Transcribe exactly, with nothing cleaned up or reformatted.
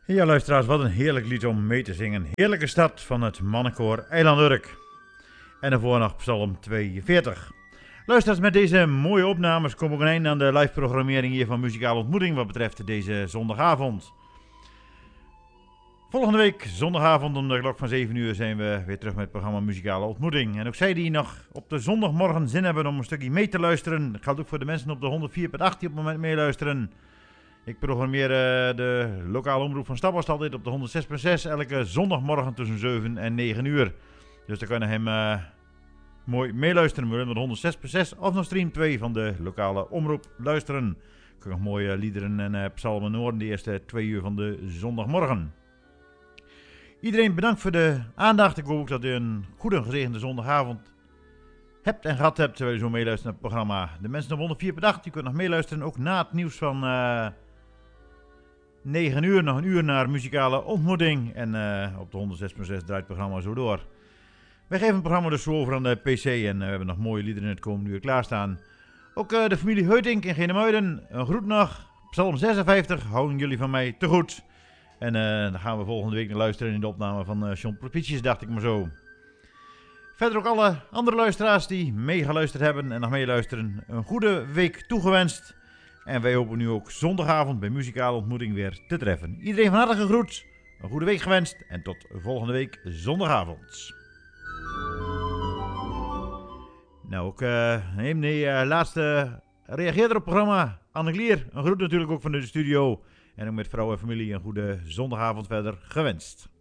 Ja, luisteraars, wat een heerlijk lied om mee te zingen. Heerlijke start van het mannenkoor Eiland Urk. En daarvoor nog Psalm tweeënveertig. Luisteraars, met deze mooie opnames kom ik een einde aan de live programmering hier van Muzikale Ontmoeting wat betreft deze zondagavond. Volgende week, zondagavond om de klok van zeven uur, zijn we weer terug met het programma Muzikale Ontmoeting. En ook zij die nog op de zondagmorgen zin hebben om een stukje mee te luisteren, dat geldt ook voor de mensen op de honderd vier punt acht die op het moment meeluisteren. Ik programmeer uh, de lokale omroep van Staphorst altijd op de honderd zes punt zes elke zondagmorgen tussen zeven en negen uur. Dus dan kunnen hem uh, mooi meeluisteren. We willen de honderd zes punt zes of nog stream twee van de lokale omroep luisteren. Ik kan nog mooie liederen en uh, psalmen horen de eerste twee uur van de zondagmorgen. Iedereen bedankt voor de aandacht. Ik hoop ook dat u een goede en gezegende zondagavond hebt en gehad hebt terwijl u zo meeluistert naar het programma. De mensen op honderd vier punt acht, die kunnen nog meeluisteren ook na het nieuws van Uh, negen uur, nog een uur naar Muzikale Ontmoeting. En uh, op de honderd zes punt zes draait het programma zo door. Wij geven het programma dus zo over aan de P C en uh, we hebben nog mooie liederen in het komende uur klaarstaan. Ook uh, de familie Heutink in Genemuiden, een groet nog. Psalm zesenvijftig, houden jullie van mij te goed. En uh, dan gaan we volgende week naar luisteren in de opname van uh, John Propitius, dacht ik maar zo. Verder ook alle andere luisteraars die meegeluisterd hebben en nog meeluisteren, een goede week toegewenst. En wij hopen nu ook zondagavond bij Muzikale Ontmoeting weer te treffen. Iedereen van harte gegroet, een goede week gewenst en tot volgende week zondagavond. Nou, ook uh, neem de uh, laatste reageerder op het programma. Anne Glier, een groet natuurlijk ook van de studio. En ook met vrouw en familie een goede zondagavond verder gewenst.